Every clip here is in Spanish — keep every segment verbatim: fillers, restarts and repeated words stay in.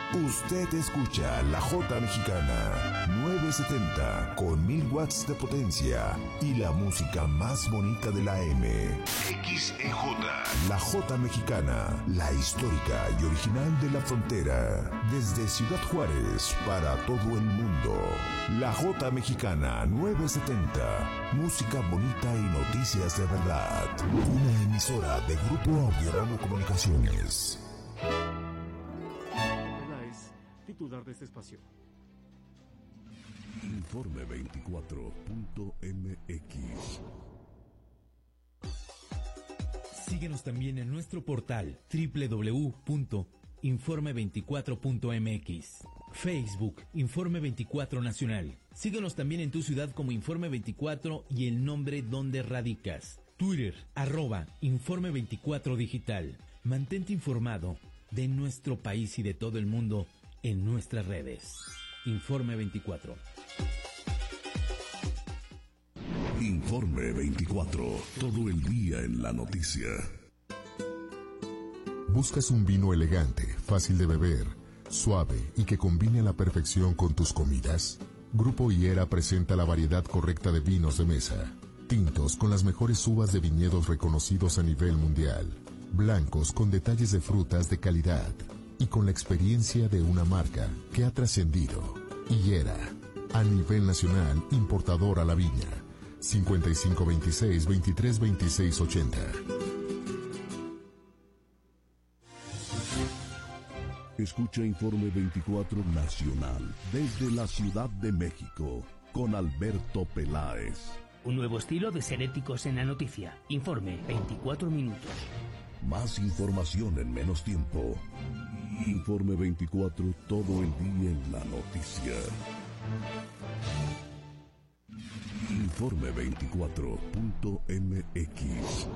Usted escucha La Jota Mexicana novecientos setenta con mil watts de potencia y la música más bonita de la M. X E J. La Jota Mexicana, la histórica y original de la frontera. Desde Ciudad Juárez para todo el mundo. La Jota Mexicana novecientos setenta. Música bonita y noticias de verdad. Una emisora de Grupo Audiorama Comunicaciones. Titular de este espacio. Informe veinticuatro punto m x. Síguenos también en nuestro portal doble u doble u doble u punto informe veinticuatro punto m x. Facebook, Informe veinticuatro Nacional. Síguenos también en tu ciudad como Informe veinticuatro y el nombre donde radicas. Twitter, arroba Informe veinticuatro Digital. Mantente informado de nuestro país y de todo el mundo en nuestras redes. Informe veinticuatro. Informe veinticuatro. Todo el día en la noticia. ¿Buscas un vino elegante, fácil de beber, suave y que combine a la perfección con tus comidas? Grupo Higuera presenta la variedad correcta de vinos de mesa. Tintos con las mejores uvas de viñedos reconocidos a nivel mundial. Blancos con detalles de frutas de calidad. Y con la experiencia de una marca que ha trascendido. Higuera, a nivel nacional, importador a la viña. cincuenta y cinco veintiséis veintitrés veintiséis ochenta. Escucha Informe veinticuatro Nacional desde la Ciudad de México con Alberto Peláez. Un nuevo estilo de ser éticos en la noticia. Informe veinticuatro minutos. Más información en menos tiempo. Informe veinticuatro, todo el día en la noticia. Informe veinticuatro punto m x.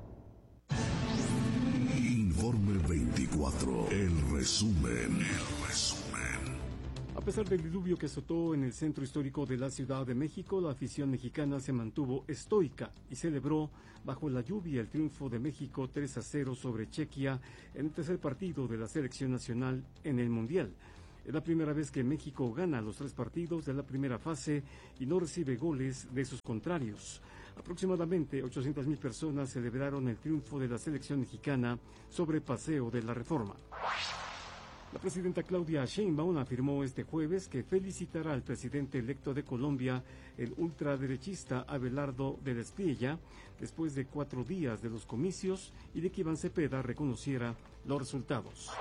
Informe veinticuatro, el resumen. El resumen. A pesar del diluvio que azotó en el centro histórico de la Ciudad de México, la afición mexicana se mantuvo estoica y celebró bajo la lluvia el triunfo de México tres a cero sobre Chequia en el tercer partido de la selección nacional en el Mundial. Es la primera vez que México gana los tres partidos de la primera fase y no recibe goles de sus contrarios. Aproximadamente ochocientas mil personas celebraron el triunfo de la selección mexicana sobre Paseo de la Reforma. La presidenta Claudia Sheinbaum afirmó este jueves que felicitará al presidente electo de Colombia, el ultraderechista Abelardo de la Espriella, después de cuatro días de los comicios y de que Iván Cepeda reconociera los resultados.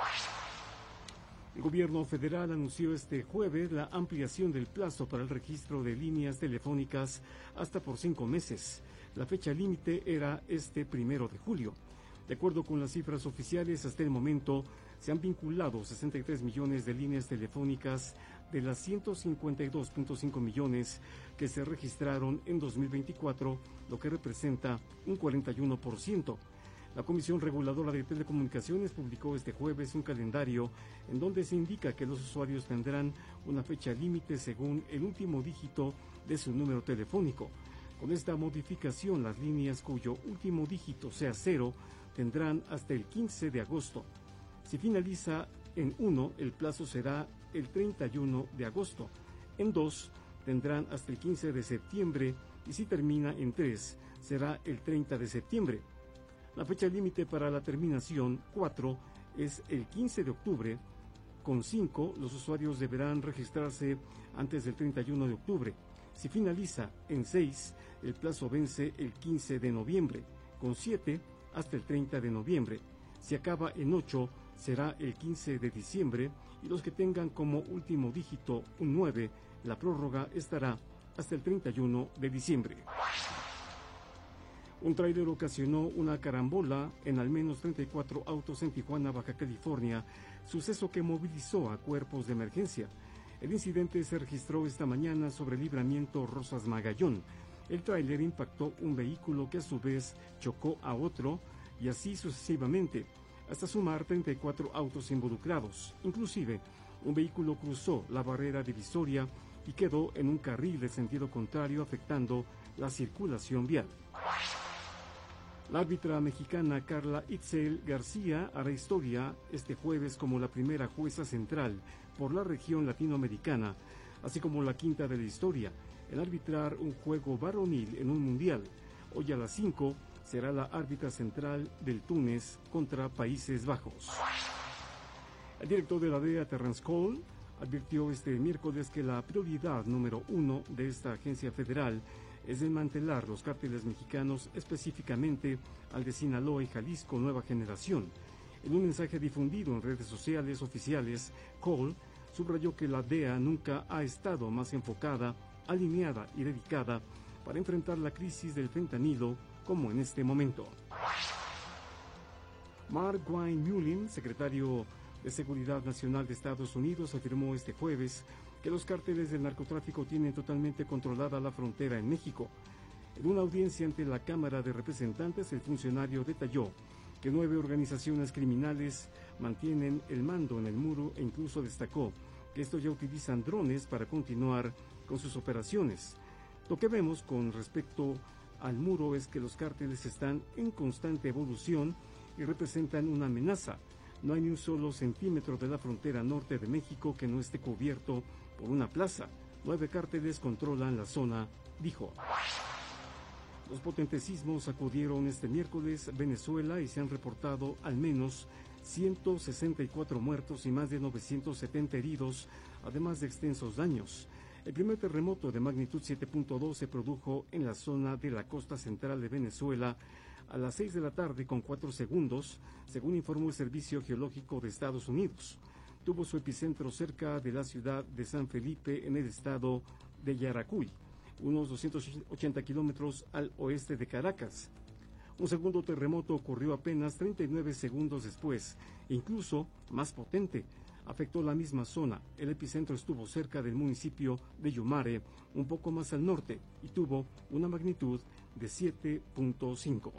El gobierno federal anunció este jueves la ampliación del plazo para el registro de líneas telefónicas hasta por cinco meses. La fecha límite era este primero de julio. De acuerdo con las cifras oficiales, hasta el momento se han vinculado sesenta y tres millones de líneas telefónicas de las ciento cincuenta y dos punto cinco millones que se registraron en dos mil veinticuatro, lo que representa un cuarenta y uno por ciento. La Comisión Reguladora de Telecomunicaciones publicó este jueves un calendario en donde se indica que los usuarios tendrán una fecha límite según el último dígito de su número telefónico. Con esta modificación, las líneas cuyo último dígito sea cero tendrán hasta el quince de agosto. Si finaliza en uno, el plazo será el treinta y uno de agosto. En dos, tendrán hasta el quince de septiembre y si termina en tres, será el treinta de septiembre. La fecha límite para la terminación cuatro es el quince de octubre. Con cinco, los usuarios deberán registrarse antes del treinta y uno de octubre. Si finaliza en seis, el plazo vence el quince de noviembre. Con siete, hasta el treinta de noviembre. Si acaba en ocho, será el quince de diciembre y los que tengan como último dígito un nueve, la prórroga estará hasta el treinta y uno de diciembre. Un tráiler ocasionó una carambola en al menos treinta y cuatro autos en Tijuana, Baja California, suceso que movilizó a cuerpos de emergencia. El incidente se registró esta mañana sobre el libramiento Rosas Magallón. El tráiler impactó un vehículo que a su vez chocó a otro y así sucesivamente, hasta sumar treinta y cuatro autos involucrados. Inclusive, un vehículo cruzó la barrera divisoria y quedó en un carril de sentido contrario, afectando la circulación vial. La árbitra mexicana Carla Itzel García hará historia este jueves como la primera jueza central por la región latinoamericana, así como la quinta de la historia, en arbitrar un juego varonil en un mundial. Hoy a las cinco será la árbitra central del Túnez contra Países Bajos. El director de la D E A, Terrence Cole, advirtió este miércoles que la prioridad número uno de esta agencia federal es desmantelar los cárteles mexicanos, específicamente al de Sinaloa y Jalisco Nueva Generación. En un mensaje difundido en redes sociales oficiales, Cole subrayó que la D E A nunca ha estado más enfocada, alineada y dedicada para enfrentar la crisis del fentanilo como en este momento. Mark Wayne Mullin, secretario de Seguridad Nacional de Estados Unidos, afirmó este jueves que los cárteles del narcotráfico tienen totalmente controlada la frontera en México. En una audiencia ante la Cámara de Representantes, el funcionario detalló que nueve organizaciones criminales mantienen el mando en el muro e incluso destacó que estos ya utilizan drones para continuar con sus operaciones. Lo que vemos con respecto al muro es que los cárteles están en constante evolución y representan una amenaza. No hay ni un solo centímetro de la frontera norte de México que no esté cubierto por una plaza. Nueve cárteles controlan la zona, dijo. Los potentes sismos sacudieron este miércoles Venezuela y se han reportado al menos ciento sesenta y cuatro muertos y más de novecientos setenta heridos, además de extensos daños. El primer terremoto de magnitud siete punto dos se produjo en la zona de la costa central de Venezuela a las seis de la tarde con cuatro segundos, según informó el Servicio Geológico de Estados Unidos. Tuvo su epicentro cerca de la ciudad de San Felipe, en el estado de Yaracuy, unos doscientos ochenta kilómetros al oeste de Caracas. Un segundo terremoto ocurrió apenas treinta y nueve segundos después, incluso más potente. Afectó la misma zona. El epicentro estuvo cerca del municipio de Yumare, un poco más al norte, y tuvo una magnitud de siete punto cinco.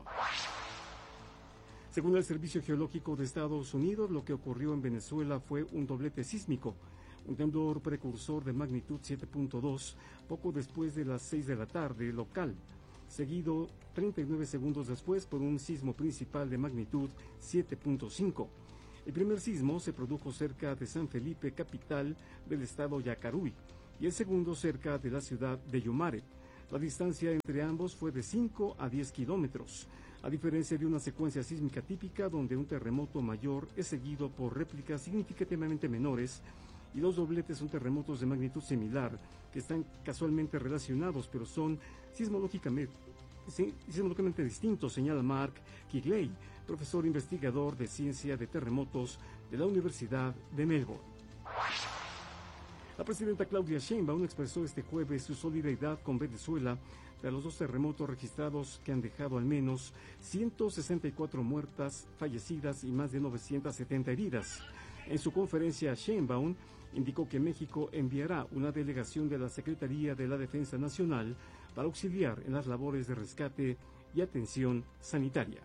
Según el Servicio Geológico de Estados Unidos, lo que ocurrió en Venezuela fue un doblete sísmico, un temblor precursor de magnitud siete punto dos, poco después de las seis de la tarde local, seguido treinta y nueve segundos después por un sismo principal de magnitud siete punto cinco. El primer sismo se produjo cerca de San Felipe, capital del estado Yacaruy, y el segundo cerca de la ciudad de Yumare. La distancia entre ambos fue de cinco a diez kilómetros, a diferencia de una secuencia sísmica típica donde un terremoto mayor es seguido por réplicas significativamente menores, y los dobletes son terremotos de magnitud similar, que están casualmente relacionados, pero son sismológicamente, sismológicamente distintos, señala Mark Kigley, profesor investigador de ciencia de terremotos de la Universidad de Melbourne. La presidenta Claudia Sheinbaum expresó este jueves su solidaridad con Venezuela tras los dos terremotos registrados que han dejado al menos ciento sesenta y cuatro muertas, fallecidas y más de novecientas setenta heridas. En su conferencia, Sheinbaum indicó que México enviará una delegación de la Secretaría de la Defensa Nacional para auxiliar en las labores de rescate y atención sanitaria.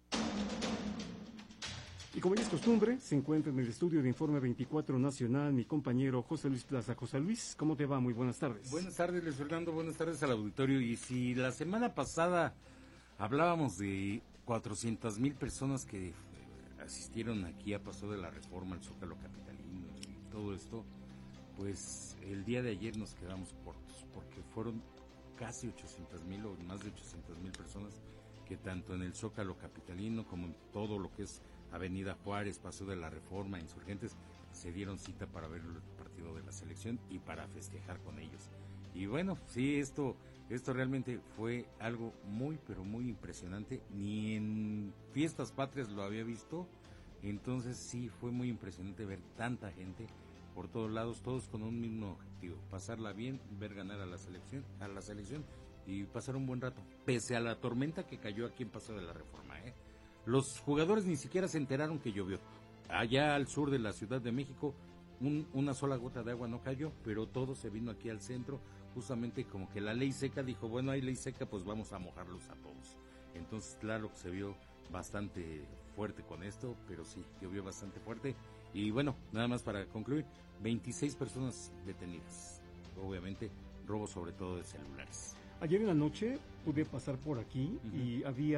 Y como ya es costumbre, se encuentra en el estudio de Informe veinticuatro Nacional mi compañero José Luis Plaza. José Luis, ¿cómo te va? Muy buenas tardes. Buenas tardes, Luis Fernando, buenas tardes al auditorio. Y si la semana pasada hablábamos de cuatrocientas mil personas que asistieron aquí a Paso de la Reforma, al Zócalo Capitalino y todo esto, pues el día de ayer nos quedamos cortos, porque fueron casi ochocientas mil o más de ochocientas mil personas que tanto en el Zócalo Capitalino como en todo lo que es Avenida Juárez, Paso de la Reforma, Insurgentes, se dieron cita para ver el partido de la selección y para festejar con ellos. Y bueno, sí, esto, esto realmente fue algo muy, pero muy impresionante. Ni en fiestas patrias lo había visto, entonces sí fue muy impresionante ver tanta gente por todos lados, todos con un mismo objetivo: pasarla bien, ver ganar a la selección, a la selección y pasar un buen rato, pese a la tormenta que cayó aquí en Paso de la Reforma, ¿eh? Los jugadores ni siquiera se enteraron que llovió. Allá al sur de la Ciudad de México, un, una sola gota de agua no cayó, pero todo se vino aquí al centro, justamente como que la ley seca dijo, bueno, hay ley seca, pues vamos a mojarlos a todos. Entonces, claro que se vio bastante fuerte con esto, pero sí, llovió bastante fuerte. Y bueno, nada más para concluir, veintiséis personas detenidas. Obviamente, robo sobre todo de celulares. Ayer en la noche pude pasar por aquí uh-huh. y había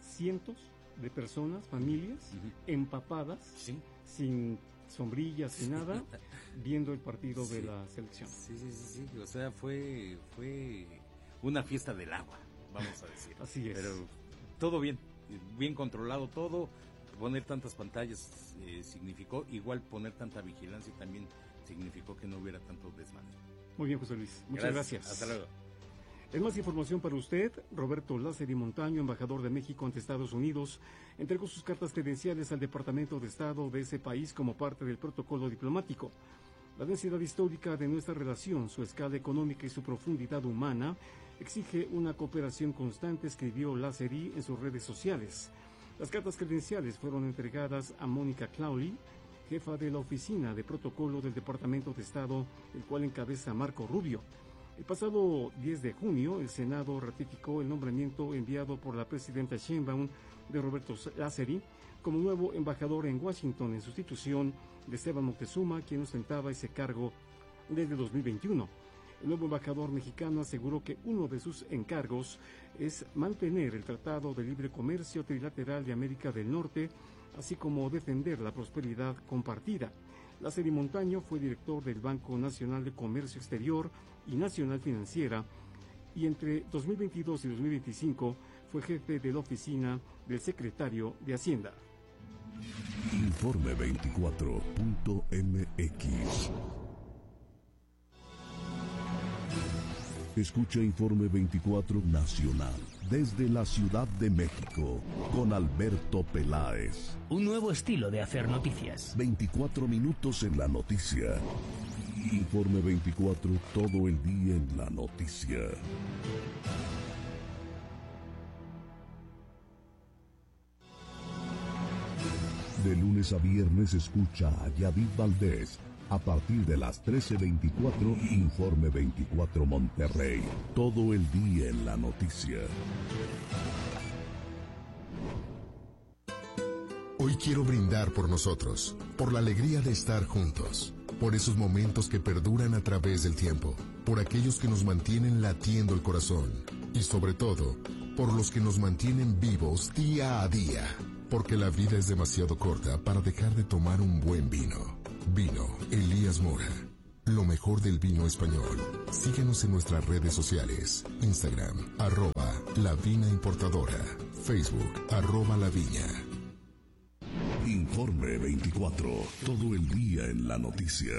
cientos de personas, familias, uh-huh. empapadas, ¿sí? sin sombrillas, sin sí. nada, viendo el partido sí. de la selección. Sí, sí, sí, sí, o sea, fue, fue una fiesta del agua, vamos a decir. Así es. Pero todo bien, bien controlado todo, poner tantas pantallas eh, significó, igual poner tanta vigilancia también significó que no hubiera tanto desmadre. Muy bien, José Luis, muchas gracias. gracias. Hasta luego. En más información para usted, Roberto Lázari Montaño, embajador de México ante Estados Unidos, entregó sus cartas credenciales al Departamento de Estado de ese país como parte del protocolo diplomático. La densidad histórica de nuestra relación, su escala económica y su profundidad humana exige una cooperación constante, escribió Lázari en sus redes sociales. Las cartas credenciales fueron entregadas a Mónica Clauli, jefa de la Oficina de Protocolo del Departamento de Estado, el cual encabeza Marco Rubio. El pasado diez de junio, el Senado ratificó el nombramiento enviado por la presidenta Sheinbaum de Roberto Lázari como nuevo embajador en Washington en sustitución de Esteban Moctezuma, quien ostentaba ese cargo desde dos mil veintiuno. El nuevo embajador mexicano aseguró que uno de sus encargos es mantener el Tratado de Libre Comercio Trilateral de América del Norte, así como defender la prosperidad compartida. Lázari Montaño fue director del Banco Nacional de Comercio Exterior y Nacional Financiera, y entre dos mil veintidós y dos mil veinticinco fue jefe de la oficina del secretario de Hacienda. Informe veinticuatro punto m x. Escucha Informe veinticuatro Nacional desde la Ciudad de México con Alberto Peláez. Un nuevo estilo de hacer noticias. veinticuatro minutos en la noticia. Informe veinticuatro, todo el día en la noticia. De lunes a viernes escucha a Yadid Valdés. A partir de las trece veinticuatro, Informe veinticuatro Monterrey. Todo el día en la noticia. Hoy quiero brindar por nosotros, por la alegría de estar juntos, por esos momentos que perduran a través del tiempo, por aquellos que nos mantienen latiendo el corazón y sobre todo, por los que nos mantienen vivos día a día, porque la vida es demasiado corta para dejar de tomar un buen vino. Vino Elías Mora, lo mejor del vino español. Síguenos en nuestras redes sociales, Instagram, arroba La Vina Importadora, Facebook, arroba La Viña. Informe veinticuatro, todo el día en la noticia.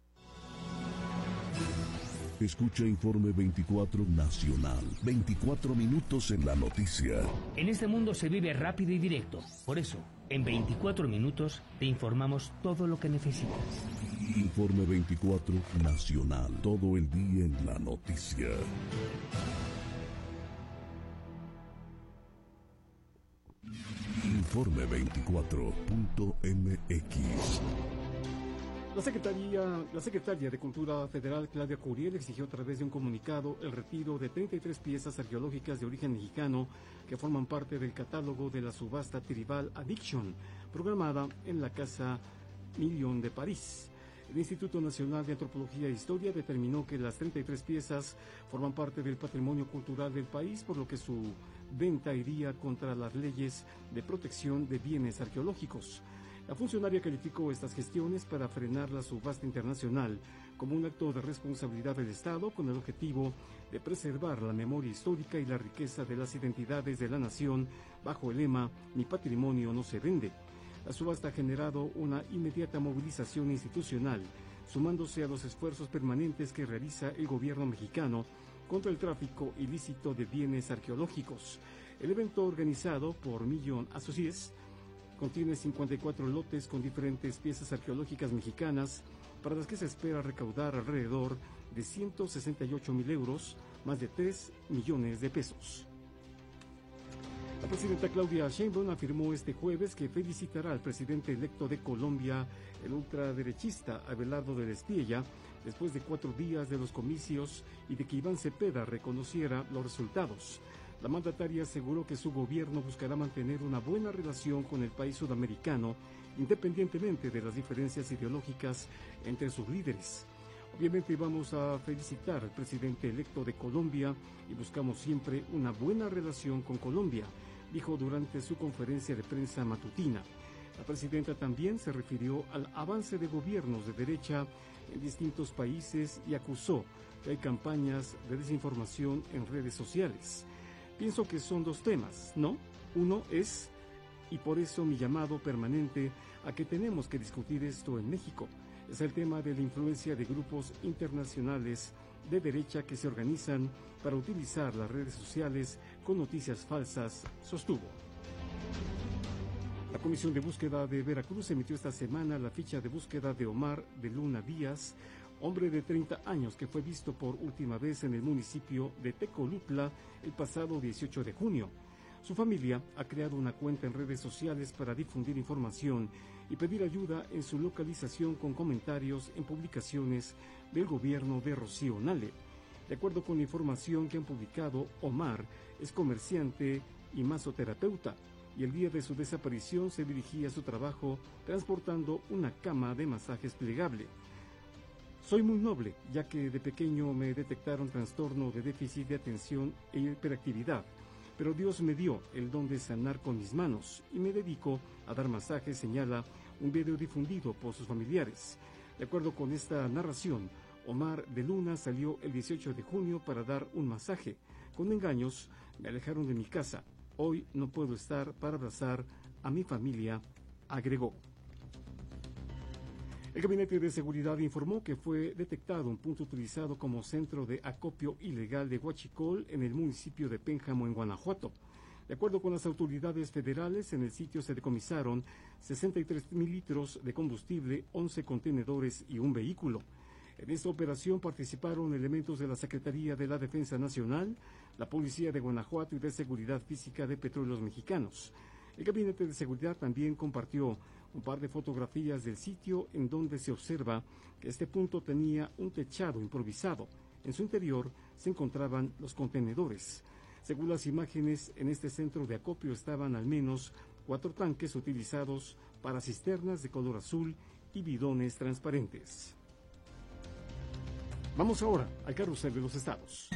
Escucha Informe veinticuatro Nacional, veinticuatro minutos en la noticia. En este mundo se vive rápido y directo, por eso, en veinticuatro minutos te informamos todo lo que necesitas. Informe veinticuatro Nacional, todo el día en la noticia. Informe veinticuatro punto m x. La Secretaría, la Secretaria de Cultura Federal, Claudia Curiel, exigió a través de un comunicado el retiro de treinta y tres piezas arqueológicas de origen mexicano que forman parte del catálogo de la subasta Tribal Addiction, programada en la Casa Million de París. El Instituto Nacional de Antropología e Historia determinó que las treinta y tres piezas forman parte del patrimonio cultural del país, por lo que su venta iría contra las leyes de protección de bienes arqueológicos. La funcionaria calificó estas gestiones para frenar la subasta internacional como un acto de responsabilidad del Estado con el objetivo de preservar la memoria histórica y la riqueza de las identidades de la nación bajo el lema "Mi patrimonio no se vende". La subasta ha generado una inmediata movilización institucional, sumándose a los esfuerzos permanentes que realiza el gobierno mexicano contra el tráfico ilícito de bienes arqueológicos. El evento, organizado por Million Associates, contiene cincuenta y cuatro lotes con diferentes piezas arqueológicas mexicanas, para las que se espera recaudar alrededor de ciento sesenta y ocho mil euros, más de tres millones de pesos. La presidenta Claudia Sheinbaum afirmó este jueves que felicitará al presidente electo de Colombia, el ultraderechista Abelardo del Espiella, después de cuatro días de los comicios y de que Iván Cepeda reconociera los resultados. La mandataria aseguró que su gobierno buscará mantener una buena relación con el país sudamericano, independientemente de las diferencias ideológicas entre sus líderes. Obviamente vamos a felicitar al presidente electo de Colombia y buscamos siempre una buena relación con Colombia. dijo durante su conferencia de prensa matutina. La presidenta también se refirió al avance de gobiernos de derecha en distintos países y acusó que hay campañas de desinformación en redes sociales. Pienso que son dos temas, ¿no? Uno es, y por eso mi llamado permanente a que tenemos que discutir esto en México, es el tema de la influencia de grupos internacionales de derecha que se organizan para utilizar las redes sociales con noticias falsas, sostuvo. La Comisión de Búsqueda de Veracruz emitió esta semana la ficha de búsqueda de Omar de Luna Díaz, hombre de treinta años que fue visto por última vez en el municipio de Tecolutla el pasado dieciocho de junio. Su familia ha creado una cuenta en redes sociales para difundir información y pedir ayuda en su localización con comentarios en publicaciones del gobierno de Rocío Nale. De acuerdo con la información que han publicado, Omar es comerciante y masoterapeuta, y el día de su desaparición se dirigía a su trabajo transportando una cama de masajes plegable. Soy muy noble, ya que de pequeño me detectaron trastorno de déficit de atención e hiperactividad, pero Dios me dio el don de sanar con mis manos y me dedico a dar masajes, señala un video difundido por sus familiares. De acuerdo con esta narración, Omar de Luna salió el dieciocho de junio para dar un masaje. Con engaños, me alejaron de mi casa. Hoy no puedo estar para abrazar a mi familia, agregó. El Gabinete de Seguridad informó que fue detectado un punto utilizado como centro de acopio ilegal de huachicol en el municipio de Pénjamo, en Guanajuato. De acuerdo con las autoridades federales, en el sitio se decomisaron sesenta y tres mil litros de combustible, once contenedores y un vehículo. En esta operación participaron elementos de la Secretaría de la Defensa Nacional, la Policía de Guanajuato y de Seguridad Física de Petróleos Mexicanos. El Gabinete de Seguridad también compartió un par de fotografías del sitio en donde se observa que este punto tenía un techado improvisado. En su interior se encontraban los contenedores. Según las imágenes, en este centro de acopio estaban al menos cuatro tanques utilizados para cisternas de color azul y bidones transparentes. Vamos ahora al carrusel de los estados.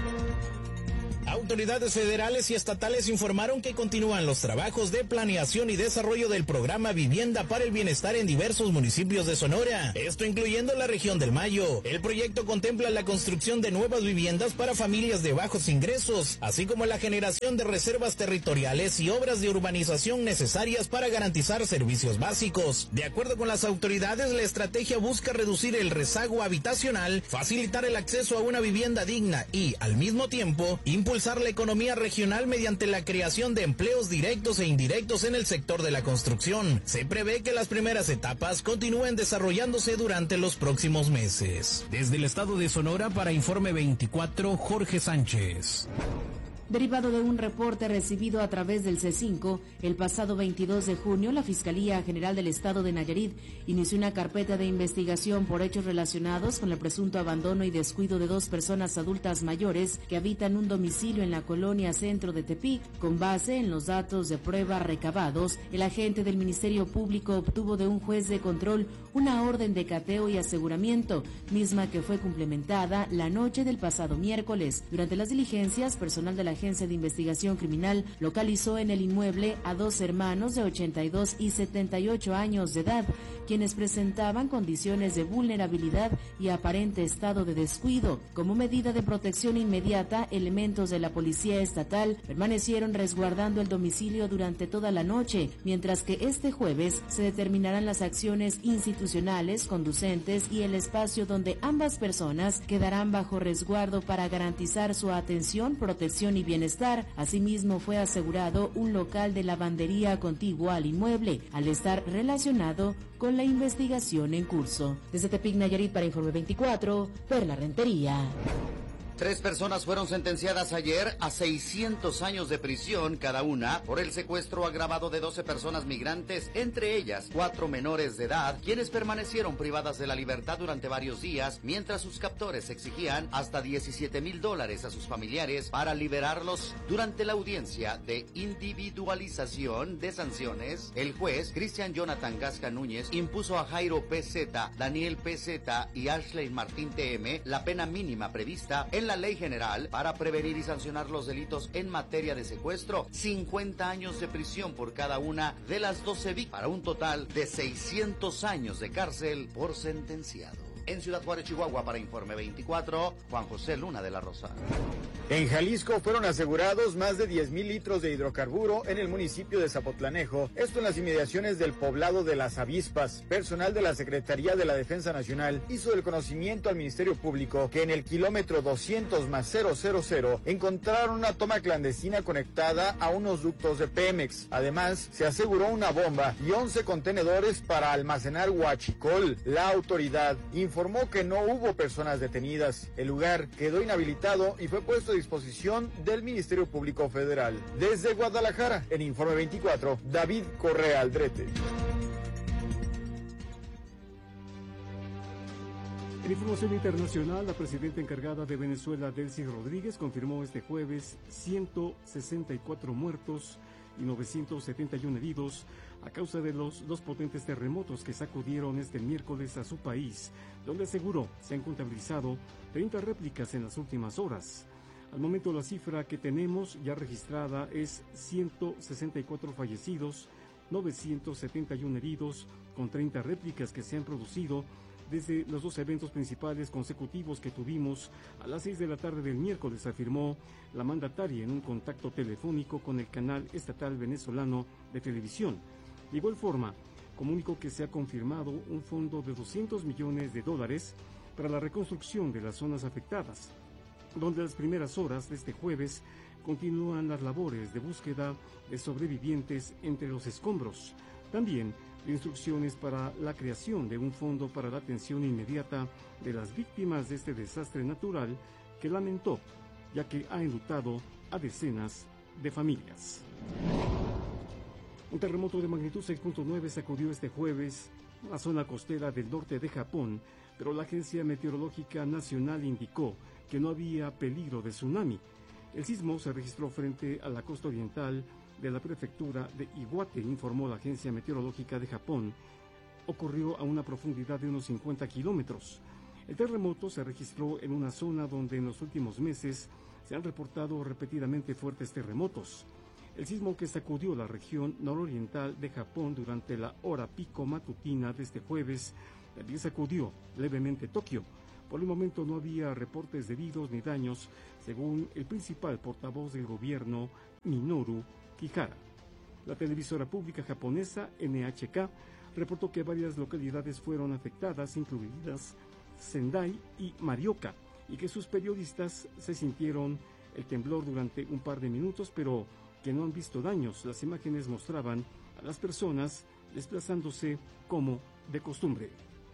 Autoridades federales y estatales informaron que continúan los trabajos de planeación y desarrollo del programa Vivienda para el Bienestar en diversos municipios de Sonora, esto incluyendo la región del Mayo. El proyecto contempla la construcción de nuevas viviendas para familias de bajos ingresos, así como la generación de reservas territoriales y obras de urbanización necesarias para garantizar servicios básicos. De acuerdo con las autoridades, la estrategia busca reducir el rezago habitacional, facilitar el acceso a una vivienda digna y, al mismo tiempo, impulsar la economía regional mediante la creación de empleos directos e indirectos en el sector de la construcción. Se prevé que las primeras etapas continúen desarrollándose durante los próximos meses. Desde el estado de Sonora, para Informe veinticuatro, Jorge Sánchez. Derivado de un reporte recibido a través del C cinco, el pasado veintidós de junio, la Fiscalía General del Estado de Nayarit inició una carpeta de investigación por hechos relacionados con el presunto abandono y descuido de dos personas adultas mayores que habitan un domicilio en la colonia Centro de Tepic. Con base en los datos de prueba recabados, el agente del Ministerio Público obtuvo de un juez de control una orden de cateo y aseguramiento, misma que fue complementada la noche del pasado miércoles. Durante las diligencias, personal de la Agencia de Investigación Criminal localizó en el inmueble a dos hermanos de ochenta y dos y setenta y ocho años de edad, quienes presentaban condiciones de vulnerabilidad y aparente estado de descuido. Como medida de protección inmediata, elementos de la Policía Estatal permanecieron resguardando el domicilio durante toda la noche, mientras que este jueves se determinarán las acciones institucionales conducentes y el espacio donde ambas personas quedarán bajo resguardo para garantizar su atención, protección y bienestar. Asimismo, fue asegurado un local de lavandería contiguo al inmueble, al estar relacionado con la investigación en curso. Desde Tepic, Nayarit, para Informe veinticuatro, Perla Rentería. Tres personas fueron sentenciadas ayer a seiscientos años de prisión cada una por el secuestro agravado de doce personas migrantes, entre ellas cuatro menores de edad, quienes permanecieron privadas de la libertad durante varios días mientras sus captores exigían hasta diecisiete mil dólares a sus familiares para liberarlos. Durante la audiencia de individualización de sanciones, el juez Cristian Jonathan Gasca Núñez impuso a Jairo P Z, Daniel P Z y Ashley Martín T M la pena mínima prevista en la Ley General para prevenir y sancionar los delitos en materia de secuestro, cincuenta años de prisión por cada una de las doce víctimas, para un total de seiscientos años de cárcel por sentenciado. En Ciudad Juárez, Chihuahua, para Informe veinticuatro, Juan José Luna de la Rosa. En Jalisco fueron asegurados más de diez mil litros de hidrocarburo en el municipio de Zapotlanejo, esto en las inmediaciones del poblado de Las Avispas. Personal de la Secretaría de la Defensa Nacional hizo el conocimiento al Ministerio Público que en el kilómetro doscientos más cero cero cero encontraron una toma clandestina conectada a unos ductos de Pemex. Además, se aseguró una bomba y once contenedores para almacenar huachicol. La autoridad informó informó que no hubo personas detenidas. El lugar quedó inhabilitado y fue puesto a disposición del Ministerio Público Federal. Desde Guadalajara, en Informe veinticuatro, David Correa Aldrete. En información internacional, la presidenta encargada de Venezuela, Delcy Rodríguez, confirmó este jueves ciento sesenta y cuatro muertos y novecientos setenta y uno heridos a causa de los dos potentes terremotos que sacudieron este miércoles a su país, donde aseguró se han contabilizado treinta réplicas en las últimas horas. Al momento la cifra que tenemos ya registrada es ciento sesenta y cuatro fallecidos, novecientos setenta y uno heridos, con treinta réplicas que se han producido desde los dos eventos principales consecutivos que tuvimos a las seis de la tarde del miércoles, afirmó la mandataria en un contacto telefónico con el canal estatal venezolano de televisión. De igual forma, comunicó que se ha confirmado un fondo de doscientos millones de dólares para la reconstrucción de las zonas afectadas, donde a las primeras horas de este jueves continúan las labores de búsqueda de sobrevivientes entre los escombros. También instrucciones para la creación de un fondo para la atención inmediata de las víctimas de este desastre natural que lamentó, ya que ha enlutado a decenas de familias. Un terremoto de magnitud seis punto nueve sacudió este jueves la zona costera del norte de Japón, pero la Agencia Meteorológica Nacional indicó que no había peligro de tsunami. El sismo se registró frente a la costa oriental de la prefectura de Iwate, informó la Agencia Meteorológica de Japón. Ocurrió a una profundidad de unos cincuenta kilómetros. El terremoto se registró en una zona donde en los últimos meses se han reportado repetidamente fuertes terremotos. El sismo que sacudió la región nororiental de Japón durante la hora pico matutina de este jueves también sacudió levemente Tokio. Por el momento no había reportes de heridos ni daños, según el principal portavoz del gobierno, Minoru Kihara. La televisora pública japonesa N H K reportó que varias localidades fueron afectadas, incluidas Sendai y Morioka, y que sus periodistas se sintieron el temblor durante un par de minutos, pero que no han visto daños. Las imágenes mostraban a las personas desplazándose como de costumbre.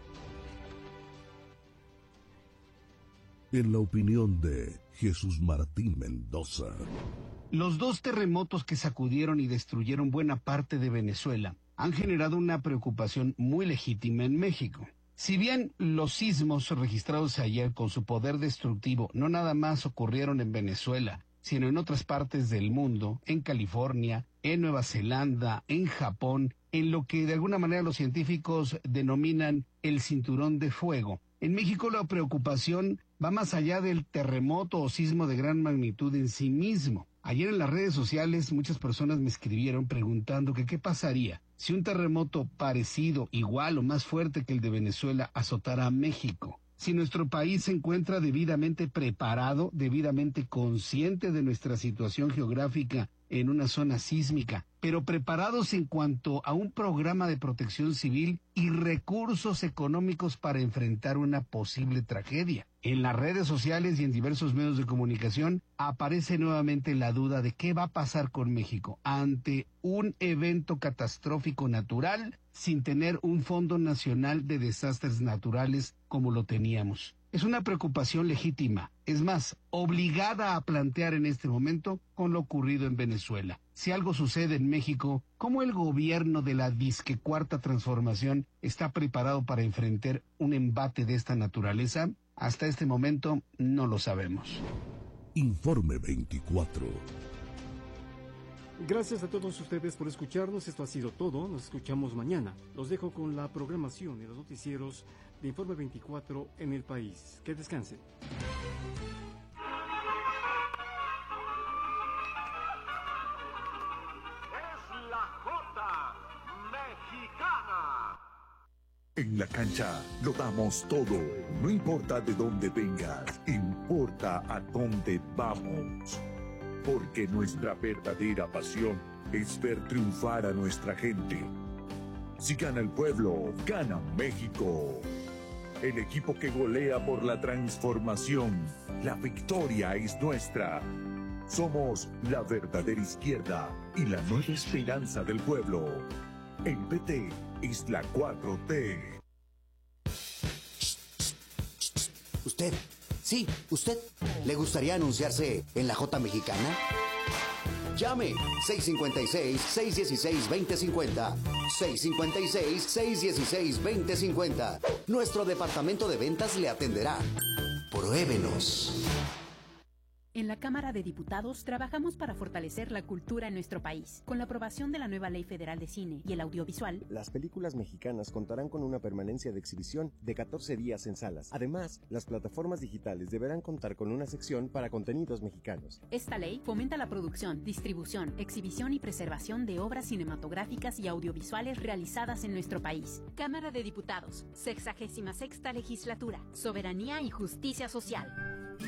En la opinión de Jesús Martín Mendoza, los dos terremotos que sacudieron y destruyeron buena parte de Venezuela han generado una preocupación muy legítima en México. Si bien los sismos registrados ayer con su poder destructivo no nada más ocurrieron en Venezuela, sino en otras partes del mundo, en California, en Nueva Zelanda, en Japón, en lo que de alguna manera los científicos denominan el cinturón de fuego. En México la preocupación va más allá del terremoto o sismo de gran magnitud en sí mismo. Ayer en las redes sociales muchas personas me escribieron preguntando que qué pasaría si un terremoto parecido, igual o más fuerte que el de Venezuela azotara a México. Si nuestro país se encuentra debidamente preparado, debidamente consciente de nuestra situación geográfica en una zona sísmica, pero preparados en cuanto a un programa de protección civil y recursos económicos para enfrentar una posible tragedia. En las redes sociales y en diversos medios de comunicación aparece nuevamente la duda de qué va a pasar con México ante un evento catastrófico natural sin tener un Fondo Nacional de Desastres Naturales como lo teníamos. Es una preocupación legítima, es más, obligada a plantear en este momento con lo ocurrido en Venezuela. Si algo sucede en México, ¿cómo el gobierno de la disque cuarta transformación está preparado para enfrentar un embate de esta naturaleza? Hasta este momento no lo sabemos. Informe veinticuatro. Gracias a todos ustedes por escucharnos. Esto ha sido todo. Nos escuchamos mañana. Los dejo con la programación y los noticieros de Informe veinticuatro en el país. Que descansen. En la cancha lo damos todo, no importa de dónde vengas, importa a dónde vamos. Porque nuestra verdadera pasión es ver triunfar a nuestra gente. Si gana el pueblo, gana México. El equipo que golea por la transformación, la victoria es nuestra. Somos la verdadera izquierda y la nueva esperanza del pueblo. El P T es la cuatro T. ¿Usted? Sí, usted. ¿Le gustaría anunciarse en la J Mexicana? Llame seis cinco seis, seis uno seis, dos cero cinco cero. seis cinco seis, seis uno seis, dos cero cinco cero. Nuestro departamento de ventas le atenderá. Pruébenos. En la Cámara de Diputados trabajamos para fortalecer la cultura en nuestro país. Con la aprobación de la nueva Ley Federal de Cine y el Audiovisual, las películas mexicanas contarán con una permanencia de exhibición de catorce días en salas. Además, las plataformas digitales deberán contar con una sección para contenidos mexicanos. Esta ley fomenta la producción, distribución, exhibición y preservación de obras cinematográficas y audiovisuales realizadas en nuestro país. Cámara de Diputados, sexagésima sexta legislatura, soberanía y justicia social.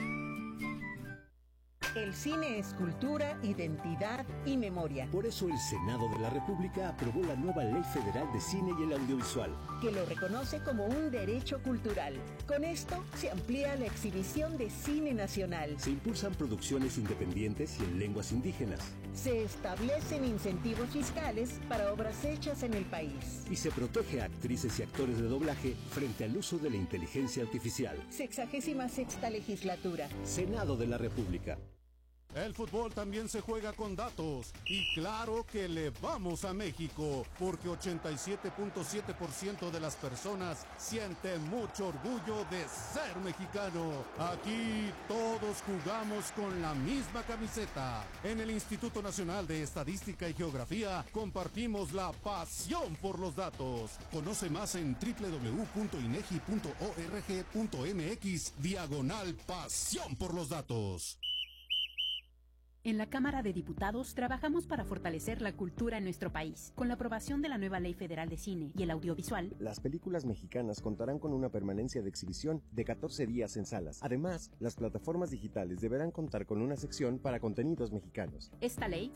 El cine es cultura, identidad y memoria. Por eso el Senado de la República aprobó la nueva Ley Federal de Cine y el Audiovisual, que lo reconoce como un derecho cultural. Con esto se amplía la exhibición de cine nacional. Se impulsan producciones independientes y en lenguas indígenas. Se establecen incentivos fiscales para obras hechas en el país. Y se protege a actrices y actores de doblaje frente al uso de la inteligencia artificial. Sexagésima sexta legislatura. Senado de la República. El fútbol también se juega con datos y claro que le vamos a México porque ochenta y siete punto siete por ciento de las personas sienten mucho orgullo de ser mexicano. Aquí todos jugamos con la misma camiseta. En el Instituto Nacional de Estadística y Geografía compartimos la pasión por los datos. Conoce más en doble u doble u doble u punto inegi punto org punto mx diagonal pasión por los datos. En la Cámara de Diputados trabajamos para fortalecer la cultura en nuestro país. Con la aprobación de la nueva Ley Federal de Cine y el Audiovisual, las películas mexicanas contarán con una permanencia de exhibición de catorce días en salas. Además, las plataformas digitales deberán contar con una sección para contenidos mexicanos. Esta ley